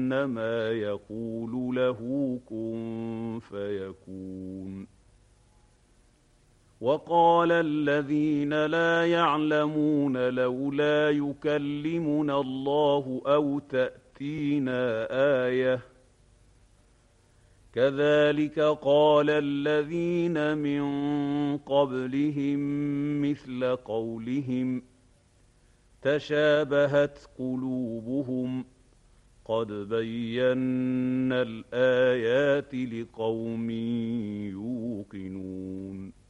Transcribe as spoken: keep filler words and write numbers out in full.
إنما يقول له كن فيكون. وقال الذين لا يعلمون لولا يكلمنا الله أو تأتينا آية كذلك قال الذين من قبلهم مثل قولهم تشابهت قلوبهم قد بينا الآيات لقوم يوقنون.